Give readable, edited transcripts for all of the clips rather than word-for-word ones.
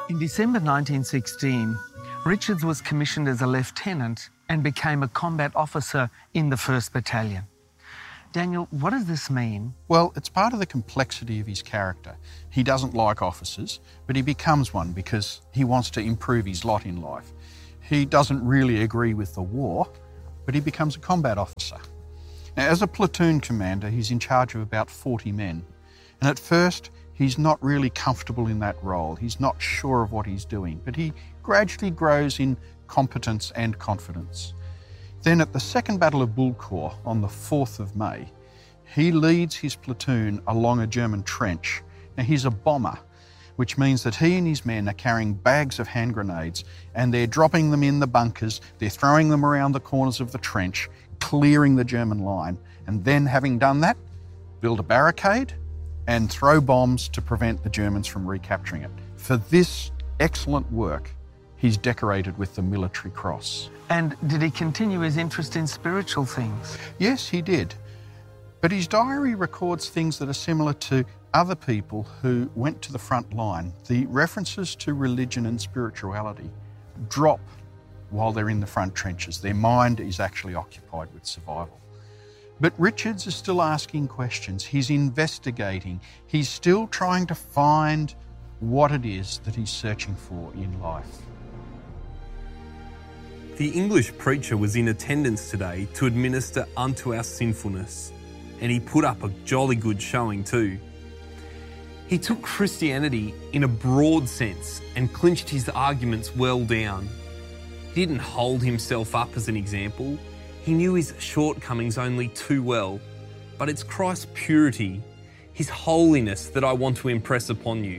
In December 1916, Richards was commissioned as a lieutenant and became a combat officer in the 1st Battalion. Daniel, what does this mean? Well, it's part of the complexity of his character. He doesn't like officers, but he becomes one because he wants to improve his lot in life. He doesn't really agree with the war, but he becomes a combat officer. Now, as a platoon commander, he's in charge of about 40 men. And at first, he's not really comfortable in that role. He's not sure of what he's doing, but he gradually grows in competence and confidence. Then at the Second Battle of Bullecourt on the 4th of May, he leads his platoon along a German trench. Now he's a bomber, which means that he and his men are carrying bags of hand grenades and they're dropping them in the bunkers, they're throwing them around the corners of the trench, clearing the German line, and then having done that, build a barricade and throw bombs to prevent the Germans from recapturing it. For this excellent work, he's decorated with the Military Cross. And did he continue his interest in spiritual things? Yes, he did. But his diary records things that are similar to other people who went to the front line. The references to religion and spirituality drop while they're in the front trenches. Their mind is actually occupied with survival. But Richards is still asking questions. He's investigating. He's still trying to find what it is that he's searching for in life. The English preacher was in attendance today to administer unto our sinfulness, and he put up a jolly good showing too. He took Christianity in a broad sense and clinched his arguments well down. He didn't hold himself up as an example. He knew his shortcomings only too well, but it's Christ's purity, his holiness that I want to impress upon you.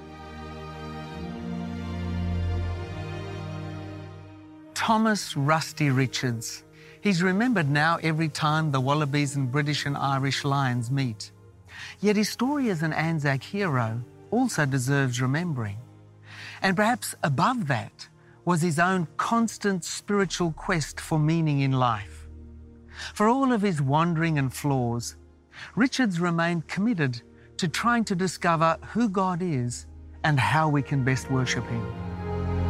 Thomas Rusty Richards. He's remembered now every time the Wallabies and British and Irish Lions meet. Yet his story as an Anzac hero also deserves remembering. And perhaps above that was his own constant spiritual quest for meaning in life. For all of his wandering and flaws, Richards remained committed to trying to discover who God is and how we can best worship him.